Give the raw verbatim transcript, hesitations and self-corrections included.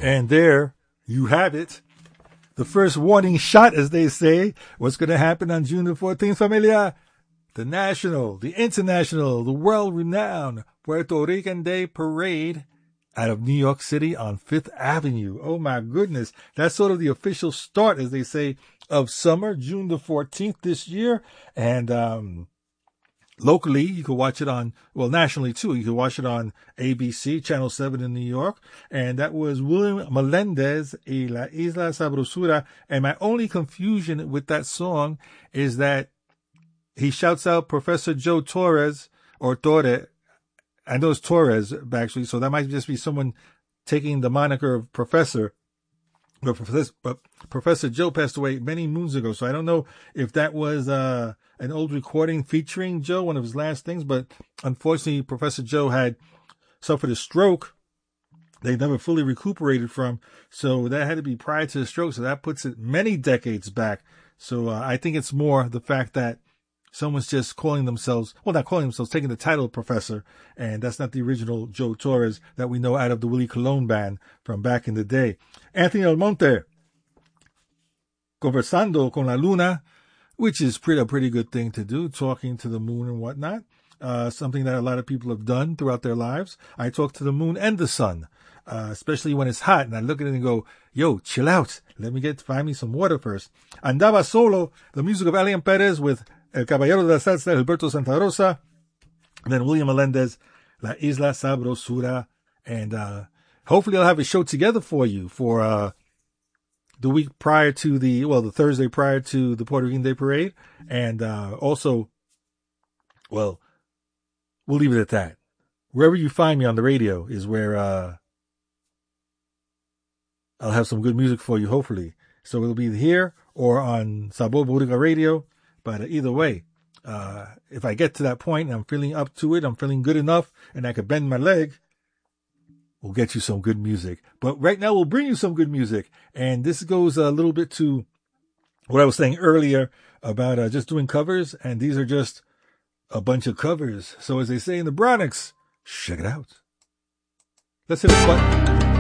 And there you have it. The first warning shot, as they say. What's going to happen on June the fourteenth, familia? The national, the international, the world-renowned Puerto Rican Day Parade out of New York City on Fifth Avenue. Oh, my goodness. That's sort of the official start, as they say, of summer, June the fourteenth this year. And um, locally, you can watch it on, well, nationally, too. You can watch it on A B C, Channel seven in New York. And that was William Melendez, y La Isla Sabrosura. And my only confusion with that song is that he shouts out Professor Joe Torres, or Torre. I know it's Torres, actually, so that might just be someone taking the moniker of Professor. But Professor, but Professor Joe passed away many moons ago, so I don't know if that was uh, an old recording featuring Joe, one of his last things. But unfortunately, Professor Joe had suffered a stroke they never fully recuperated from, so that had to be prior to the stroke, so that puts it many decades back. So uh, I think it's more the fact that someone's just calling themselves, well, not calling themselves, taking the title of professor, and that's not the original Joe Torres that we know out of the Willie Colon band from back in the day. Anthony Almonte, Conversando con la Luna, which is pretty, a pretty good thing to do, talking to the moon and whatnot, uh, something that a lot of people have done throughout their lives. I talk to the moon and the sun, uh, especially when it's hot, and I look at it and go, yo, chill out. Let me get, find me some water first. Andaba Solo, the music of Elian Perez with El Caballero de la Salsa, Alberto Santa Rosa. And then William Melendez, La Isla Sabrosura. And uh, hopefully I'll have a show together for you for uh, the week prior to the, well, the Thursday prior to the Puerto Rican Day Parade. And uh, also, well, we'll leave it at that. Wherever you find me on the radio is where uh, I'll have some good music for you, hopefully. So it'll be here or on Sabor Boricua Radio. But either way, uh, if I get to that point and I'm feeling up to it, I'm feeling good enough, and I could bend my leg, we'll get you some good music. But right now, we'll bring you some good music. And this goes a little bit to what I was saying earlier about uh, just doing covers. And these are just a bunch of covers. So as they say in the Bronx, check it out. Let's hit this button.